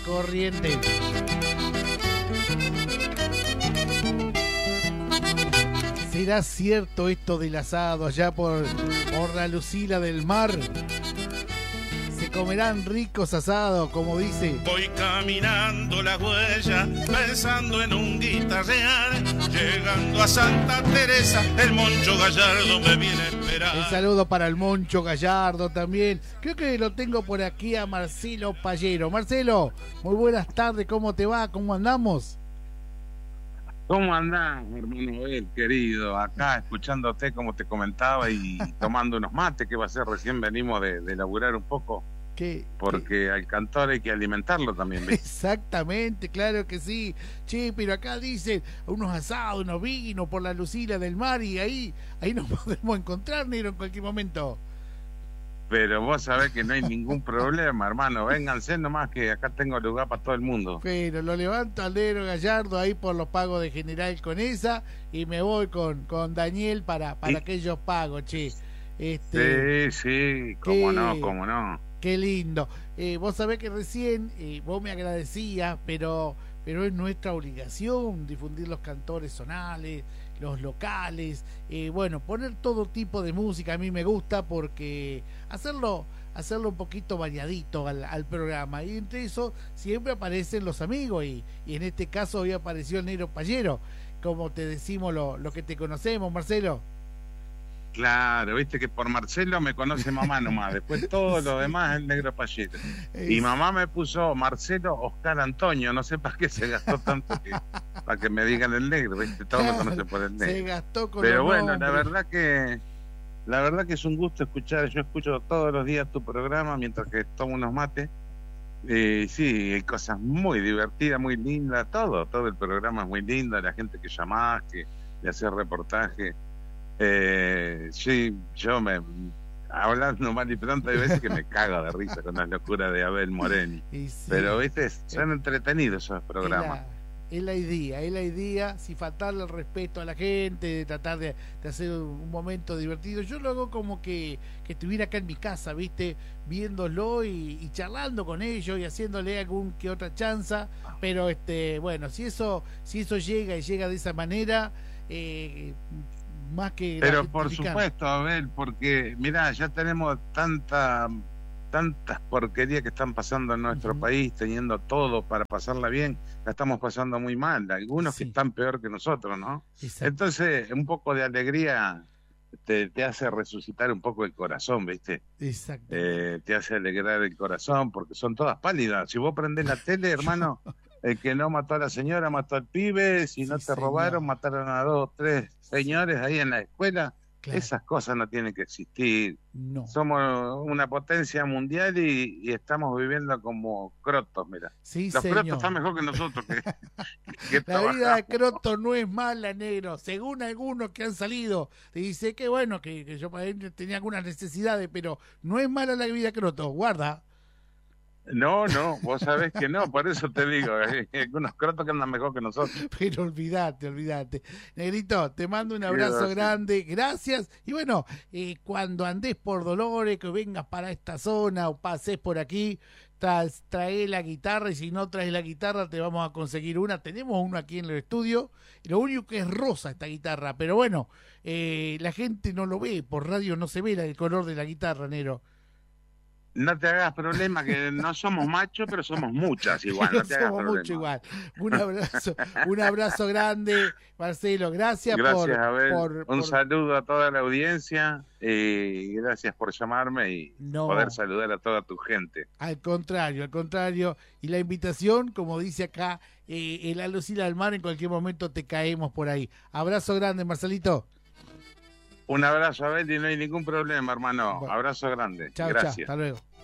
Corrientes. ¿Será cierto esto del asado allá por la Lucila del Mar? ¿Se comerán ricos asados, como dice? Voy caminando la huella, pensando en un guitarrear, llegando a Santa Teresa, el Moncho Gallardo me viene a esperar. Un saludo para el Moncho Gallardo también. Creo que lo tengo por aquí a Marcelo Pallero. Marcelo, muy buenas tardes, ¿cómo te va? ¿Cómo andamos? ¿Cómo andás, hermano Abel, querido? Acá escuchándote, como te comentaba, y tomando unos mates, que va a ser, recién venimos de laburar un poco. Porque al cantor hay que alimentarlo también, ¿ves? Exactamente, claro que sí. Che, pero acá dicen unos asados, unos vinos por la Lucila del Mar, y ahí nos podemos encontrar, negro, en cualquier momento. Pero vos sabés que no hay ningún problema, hermano. Vénganse nomás, que acá tengo lugar para todo el mundo. Pero lo levanto al negro Gallardo ahí por los pagos de General Conesa y me voy con Daniel para aquellos pagos, che. Sí, cómo no. Qué lindo. Vos sabés que recién vos me agradecías, pero es nuestra obligación difundir los cantores zonales, los locales, bueno, poner todo tipo de música. A mí me gusta porque hacerlo un poquito variadito al programa, y entre eso siempre aparecen los amigos, y en este caso hoy apareció el negro Pallero, como te decimos lo que te conocemos, Marcelo. Claro, viste que por Marcelo me conoce mamá nomás, después todo lo demás es el negro Pallero. Y mamá me puso Marcelo Oscar Antonio, no sé para qué se gastó tanto para que me digan el negro, viste, todo me conoce por el negro. Se gastó con Pero los bueno, nombres. la verdad que es un gusto escuchar, yo escucho todos los días tu programa mientras que tomo unos mates. Sí, hay cosas muy divertidas, muy lindas, todo el programa es muy lindo, la gente que llamás, que le hace reportaje. Sí, hablando mal y pronto hay veces que me cago de risa con las locuras de Abel Moreni, sí, pero viste, son entretenidos esos programas. Es la idea, sin faltarle el respeto a la gente, de tratar de hacer un momento divertido. Yo lo hago como que estuviera acá en mi casa, viste, viéndolo y charlando con ellos y haciéndole algún que otra chanza, pero bueno, si eso llega de esa manera, más que... Pero por supuesto, Abel, porque mirá, ya tenemos tantas porquerías que están pasando en nuestro país, teniendo todo para pasarla bien, la estamos pasando muy mal, algunos que están peor que nosotros, ¿no? Exacto. Entonces, un poco de alegría te hace resucitar un poco el corazón, ¿viste? Exacto. Te hace alegrar el corazón, porque son todas pálidas. Si vos prendés la tele, hermano, el que no mató a la señora mató al pibe, si no te robaron, mataron a 2 o 3 señores ahí en la escuela. Claro. Esas cosas no tienen que existir. No. Somos una potencia mundial y estamos viviendo como crotos, mira. Sí, los señor. crotos están mejor que nosotros. Que la vida de croto no es mala, negro. Según algunos que han salido, te dice que bueno, que yo tenía algunas necesidades, pero no es mala la vida de croto. Guarda. No, vos sabés que no, por eso te digo, hay algunos crotos que andan mejor que nosotros. Pero olvídate. Negrito, te mando un abrazo grande, gracias. Y bueno, cuando andes por Dolores, que vengas para esta zona o pases por aquí, trae la guitarra, y si no traes la guitarra te vamos a conseguir una. Tenemos una aquí en el estudio, y lo único que es rosa esta guitarra, pero bueno, la gente no lo ve, por radio no se ve el color de la guitarra, negro. No te hagas problema, que no somos machos, pero somos muchas igual. No te hagas somos problema. mucho igual. Un abrazo grande, Marcelo. Gracias Abel. Un saludo a toda la audiencia y gracias por llamarme y poder saludar a toda tu gente. Al contrario. Y la invitación, como dice acá, el Lucila del Mar, en cualquier momento te caemos por ahí. Abrazo grande, Marcelito. Un abrazo, Abel, y no hay ningún problema, hermano. Abrazo grande. Chao, gracias. hasta luego.